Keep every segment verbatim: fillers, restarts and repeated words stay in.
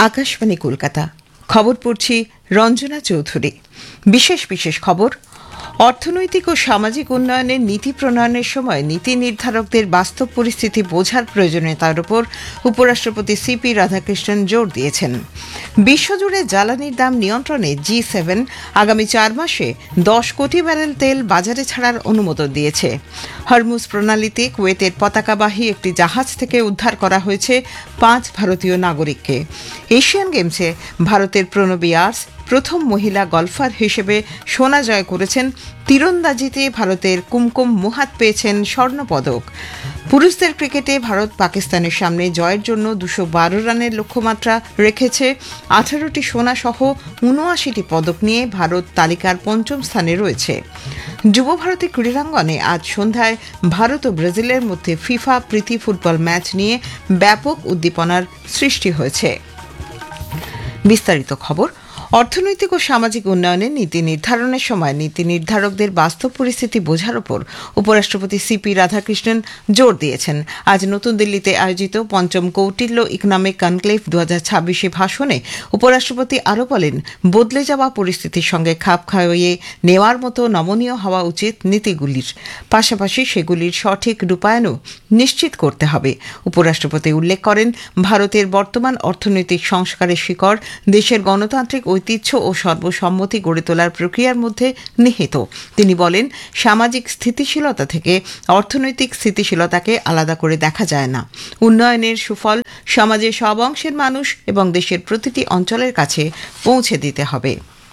আকাশবাণী কলকাতা। খবর পড়ছি রঞ্জনা চৌধুরী। বিশেষ বিশেষ খবর। অর্থনৈতিক ও সামাজিক উন্নয়নের নীতি প্রণয়নের সময় নীতি নির্ধারকদের বাস্তব পরিস্থিতি বোঝার প্রয়োজনীয়তার উপর উপরাষ্ট্রপতি সিপি রাধাকৃষ্ণন জোর দিয়েছেন। বিশ্বজুড়ে জ্বালানির দাম নিয়ন্ত্রণে জি সেভেন আগামী চার মাসে দশ কোটি ব্যারেল তেল বাজারে ছাড়ার অনুমোদন দিয়েছে। হরমুজ প্রণালীতে কুয়েতের পতাকাবাহী একটি জাহাজ থেকে উদ্ধার করা হয়েছে পাঁচ ভারতীয় নাগরিককে। এশিয়ান গেমসে ভারতের প্রণবী আর্স প্রথম মহিলা গলফার হিসেবে সোনা জয় করেছেন। তীরন্দাজিতে ভারতের কুমকুম মুহাত পেয়েছেন স্বর্ণপদক। পুরুষদের ক্রিকেটে ভারত পাকিস্তানের সামনে জয়ের জন্য দুশো বারো রানের লক্ষ্যমাত্রা রেখেছে। আঠারোটি সোনা সহ উনআশিটি পদক নিয়ে ভারত তালিকার পঞ্চম স্থানে রয়েছে। যুব ভারতী ক্রীড়াঙ্গনে আজ সন্ধ্যায় ভারত ও ব্রাজিলের মধ্যে ফিফা প্রীতি ফুটবল ম্যাচ নিয়ে ব্যাপক উদ্দীপনার সৃষ্টি হয়েছে। বিস্তারিত খবর। অর্থনৈতিক ও সামাজিক উন্নয়নে নীতি নির্ধারণের সময় নীতি নির্ধারকদের বাস্তব পরিস্থিতি বোঝার উপর উপরাষ্ট্রপতি সিপি রাধাকৃষ্ণন জোর দিয়েছেন। আজ নতুন দিল্লিতে আয়োজিত পঞ্চম কৌটিল্য ইকোনমিক কনক্লেভ দু হাজার ছাব্বিশে ভাষণে উপরাষ্ট্রপতি আরও বলেন, বদলে যাওয়া পরিস্থিতির সঙ্গে খাপ খাইয়ে নেওয়ার মতো নমনীয় হওয়া উচিত নীতিগুলির, পাশাপাশি সেগুলির সঠিক রূপায়ণও নিশ্চিত করতে হবে। উপরাষ্ট্রপতি উল্লেখ করেন, ভারতের বর্তমান অর্থনৈতিক সংস্কারের শিকড় দেশের গণতান্ত্রিক ঐতিহ্য ও সর্বসম্মতি গড়ে তোলার প্রক্রিয়ার মধ্যে নিহিত। তিনি বলেন, সামাজিক স্থিতিশীলতা থেকে অর্থনৈতিক স্থিতিশীলতাকে আলাদা করে দেখা যায় না। উন্নয়নের সুফল সমাজের সব অংশের মানুষ এবং দেশের প্রতিটি অঞ্চলের কাছে পৌঁছে দিতে হবে।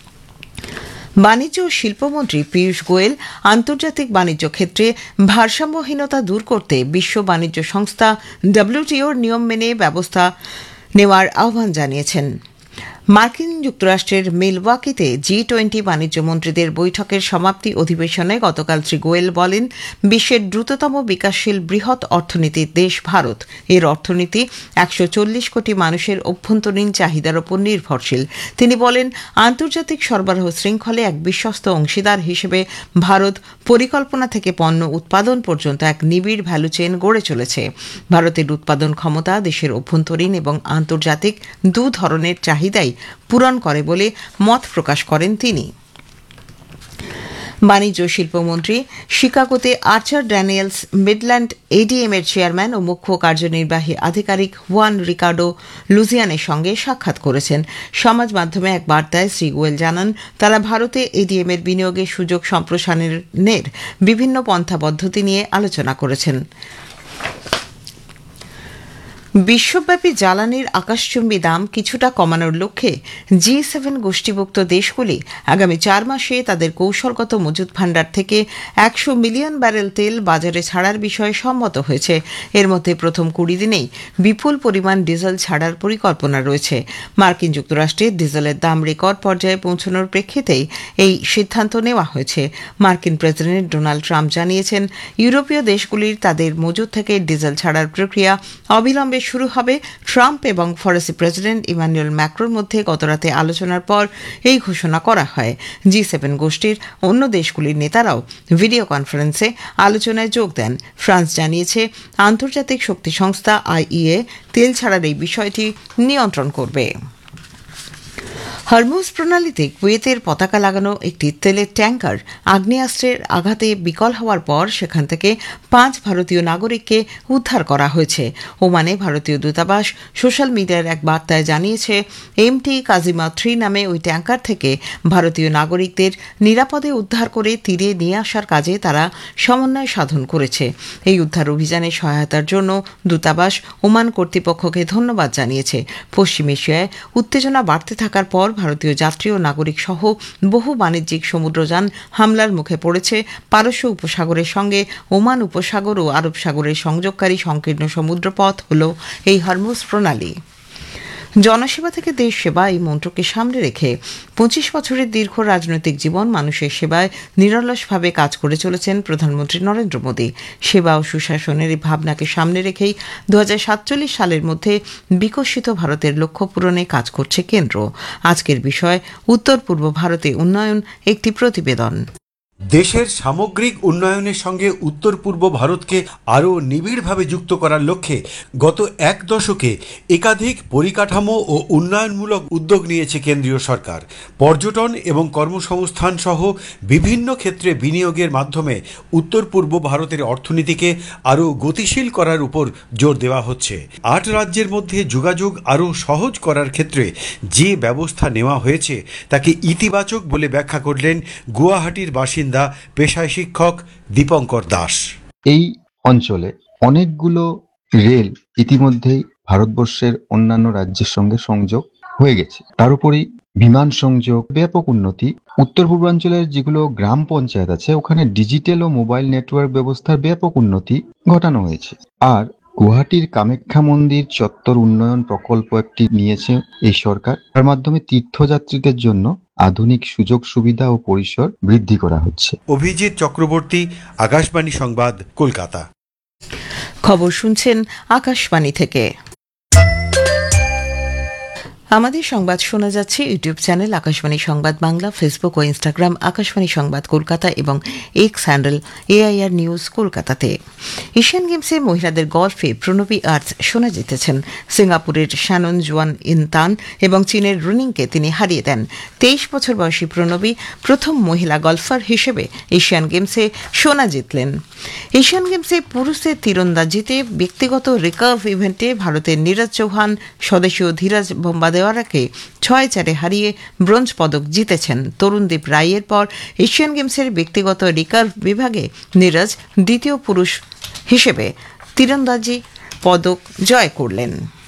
বাণিজ্য ও শিল্পমন্ত্রী পীয়ূষ গোয়েল আন্তর্জাতিক বাণিজ্য ক্ষেত্রে ভারসাম্যহীনতা দূর করতে বিশ্ব বাণিজ্য সংস্থা ডব্লিউটিওর নিয়ম মেনে ব্যবস্থা নেওয়ার আহ্বান জানিয়েছেন। মার্কিন যুক্তরাষ্ট্রের মিলওয়াকিতে জি টোয়েন্টি বাণিজ্য মন্ত্রীদের বৈঠকের সমাপ্তি অধিবেশনে গতকাল শ্রী গোয়েল বলেন, বিশ্বের দ্রুততম বিকাশশীল বৃহৎ অর্থনীতির দেশ ভারত। এর অর্থনীতি একশো চল্লিশ কোটি মানুষের অভ্যন্তরীণ চাহিদার উপর নির্ভরশীল। তিনি বলেন, আন্তর্জাতিক সরবরাহ শৃঙ্খলে এক বিশ্বস্ত অংশীদার হিসেবে ভারত পরিকল্পনা থেকে পণ্য উৎপাদন পর্যন্ত এক নিবিড় ভ্যালু চেইন গড়ে চলেছে। ভারতের উৎপাদন ক্ষমতা দেশের অভ্যন্তরীণ এবং আন্তর্জাতিক দু ধরনের চাহিদাই পূরণ করে বলে মত প্রকাশ করেন তিনি। বাণিজ্য শিল্পমন্ত্রী শিকাগোতে আর্চার ড্যানিয়েলস মিডল্যান্ড এডিএম এর চেয়ারম্যান ও মুখ্য কার্যনির্বাহী আধিকারিক হুয়ান রিকার্ডো লুজিয়ানের সঙ্গে সাক্ষাৎ করেছেন। সমাজ মাধ্যমে এক বার্তায় শ্রী গোয়েল জানান, তারা ভারতে এডিএম এর বিনিয়োগের সুযোগ সম্প্রসারণের বিভিন্ন পন্থা পদ্ধতি নিয়ে আলোচনা করেছেন। বিশ্বব্যাপী জ্বালানির আকাশচুম্বী দাম কিছুটা কমানোর লক্ষ্যে জি সেভেন গোষ্ঠীভুক্ত দেশগুলি আগামী চার মাসে তাদের কৌশলগত মজুত ভাণ্ডার থেকে একশো মিলিয়ন ব্যারেল তেল বাজারে ছাড়ার বিষয়ে সম্মত হয়েছে। এর মধ্যে প্রথম কুড়ি দিনেই বিপুল পরিমাণ ডিজেল ছাড়ার পরিকল্পনা রয়েছে। মার্কিন যুক্তরাষ্ট্রে ডিজেলের দাম রেকর্ড পর্যায়ে পৌঁছানোর প্রেক্ষিতেই এই সিদ্ধান্ত নেওয়া হয়েছে। মার্কিন প্রেসিডেন্ট ডোনাল্ড ট্রাম্প জানিয়েছেন, ইউরোপীয় দেশগুলির তাদের মজুত থেকে ডিজেল ছাড়ার প্রক্রিয়া অবিলম্বে শুরু হবে। ট্রাম্প এবং ফরাসি প্রেসিডেন্ট ইমানুয়েল ম্যাক্রোর মধ্যে গতরাতে আলোচনার পর এই ঘোষণা করা হয়। জি সেভেন গোষ্ঠীর অন্য দেশগুলির নেতারাও ভিডিও কনফারেন্সে আলোচনায় যোগ দেন। ফ্রান্স জানিয়েছে, আন্তর্জাতিক শক্তি সংস্থা আইইএ তেল ছাড়ার এই বিষয়টি নিয়ন্ত্রণ করবে। হরমুজ প্রণালীতে কুয়েতের পতাকা লাগানো একটি তেলের ট্যাঙ্কার আগ্নেয়াস্ত্রের আঘাতে বিকল হওয়ার পর সেখান থেকে পাঁচ ভারতীয় নাগরিককে উদ্ধার করা হয়েছে। ওমানে ভারতীয় দূতাবাস সোশ্যাল মিডিয়ার এক বার্তায় জানিয়েছে, এমটি কাজিমা থ্রি নামে ওই ট্যাঙ্কার থেকে ভারতীয় নাগরিকদের নিরাপদে উদ্ধার করে তীরে নিয়ে আসার কাজে তারা সমন্বয় সাধন করেছে। এই উদ্ধার অভিযানে সহায়তার জন্য দূতাবাস ওমান কর্তৃপক্ষকে ধন্যবাদ জানিয়েছে। পশ্চিম এশিয়ায় উত্তেজনা বাড়তে থাকার পর ভারতীয় যাত্রী ও নাগরিক সহ বহু বাণিজ্যিক সমুদ্রযান হামলার মুখে পড়েছে। পারস্য উপসাগরের সঙ্গে ওমান উপসাগর ও আরব সাগরের সংযোগকারী সংকীর্ণ সমুদ্রপথ হল এই হরমুজ প্রণালী। জনসেবা থেকে দেশ সেবা এই মন্ত্রকে সামনে রেখে পঁচিশ বছরের দীর্ঘ রাজনৈতিক জীবন মানুষের সেবায় নিরলসভাবে কাজ করে চলেছেন প্রধানমন্ত্রী নরেন্দ্র মোদী। সেবা ও সুশাসনের এই ভাবনাকে সামনে রেখেই দু হাজার সাতচল্লিশ সালের মধ্যে বিকশিত ভারতের লক্ষ্য পূরণে কাজ করছে কেন্দ্র। আজকের বিষয় উত্তর পূর্ব ভারতে উন্নয়ন, একটি প্রতিবেদন। দেশের সামগ্রিক উন্নয়নের সঙ্গে উত্তর পূর্ব ভারতকে আরও নিবিড়ভাবে যুক্ত করার লক্ষ্যে গত এক দশকে একাধিক পরিকাঠামো ও উন্নয়নমূলক উদ্যোগ নিয়েছে কেন্দ্রীয় সরকার। পর্যটন এবং কর্মসংস্থান সহ বিভিন্ন ক্ষেত্রে বিনিয়োগের মাধ্যমে উত্তর পূর্ব ভারতের অর্থনীতিকে আরও গতিশীল করার উপর জোর দেওয়া হচ্ছে। আট রাজ্যের মধ্যে যোগাযোগ আরও সহজ করার ক্ষেত্রে যে ব্যবস্থা নেওয়া হয়েছে তাকে ইতিবাচক বলে ব্যাখ্যা করলেন গুয়াহাটির বাসিন্দা পেশায় শিক্ষক দীপঙ্কর দাস। এই অঞ্চলে অনেকগুলো রেল ইতিমধ্যেই ভারতবর্ষের অন্যান্য রাজ্যের সঙ্গে সংযোগ হয়ে গেছে। তার উপরই বিমান সংযোগ, ব্যাপক উন্নতি। উত্তর পূর্বাঞ্চলের যেগুলো গ্রাম পঞ্চায়েত আছে ওখানে ডিজিটাল ও মোবাইল নেটওয়ার্ক ব্যবস্থার ব্যাপক উন্নতি ঘটানো হয়েছে। আর গুয়াহাটির কামাখ্যা মন্দির চত্বর উন্নয়ন প্রকল্প একটি নিয়েছে এই সরকার। তার মাধ্যমে তীর্থযাত্রীদের জন্য আধুনিক সুযোগ সুবিধা ও পরিসর বৃদ্ধি করা হচ্ছে। অভিজিৎ চক্রবর্তী, আকাশবাণী সংবাদ, কলকাতা। খবর শুনছেন আকাশবাণী থেকে। আমাদের সংবাদ শোনা যাচ্ছে ইউটিউব চ্যানেল আকাশবাণী সংবাদ বাংলা, ফেসবুক ও ইনস্টাগ্রাম আকাশবাণী সংবাদ কলকাতা এবং এক্স হ্যান্ডেল এআইআর নিউজ কলকাতাতে। এশিয়ান গেমসে মহিলাদের গলফে প্রণবী আর্চ সোনা জিতেছেন। সিঙ্গাপুরের শ্যানন জুয়ান ইনতান এবং চীনের রুনিংকে তিনি হারিয়ে দেন। তেইশ বছর বয়সী প্রণবী প্রথম মহিলা গলফার হিসেবে এশিয়ান গেমসে সোনা জিতলেন। এশিয়ান গেমসে পুরুষদের তীরন্দাজিতে ব্যক্তিগত রিকার্ভ ইভেন্টে ভারতের নীরজ চৌহান স্বদেশীয় ধীরাজ বোম্বাদেওয়ারাকে ছয় চারে হারিয়ে ব্রোঞ্জ পদক জিতেছেন। তরুণদীপ রায়ের পর এশিয়ান গেমসের ব্যক্তিগত রিকার্ভ বিভাগে নীরজ দ্বিতীয় পুরুষ হিসেবে তীরন্দাজি পদক জয় করলেন।